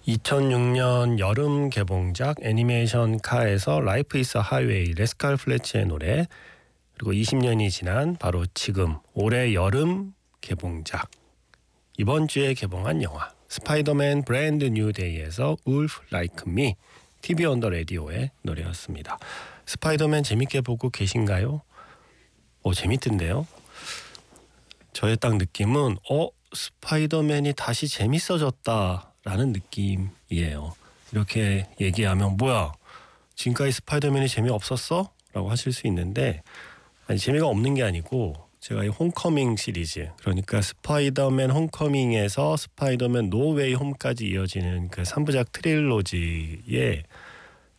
2006년 여름 개봉작 애니메이션 카에서 라이프 이즈 하이웨이 레스칼 플래치의 노래, 그리고 20년이 지난 바로 지금 올해 여름 개봉작, 이번 주에 개봉한 영화 스파이더맨 브랜드 뉴 데이에서 울프 라이크 미, TV 온 더 라디오의 노래였습니다. 스파이더맨 재밌게 보고 계신가요? 재밌던데요. 저의 딱 느낌은 스파이더맨이 다시 재밌어졌다라는 느낌이에요. 이렇게 얘기하면 뭐야, 지금까지 스파이더맨이 재미없었어? 라고 하실 수 있는데, 아니, 재미가 없는 게 아니고 제가 이 홈커밍 시리즈, 그러니까 스파이더맨 홈커밍에서 스파이더맨 노웨이 홈까지 이어지는 그 3부작 트릴로지의